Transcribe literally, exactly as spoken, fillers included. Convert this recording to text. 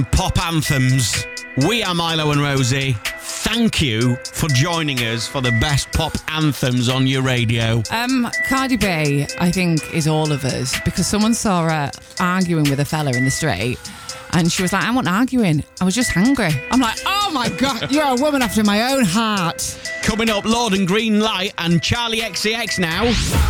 Pop anthems. We are Milo and Rosie. Thank you for joining us for the best pop anthems on your radio. Um, Cardi B, I think, is all of us, because someone saw her arguing with a fella in the street and she was like, I wasn't arguing, I was just hungry. I'm like, oh my God, you're a woman after my own heart. Coming up, Lord and Green Light and Charlie X C X now.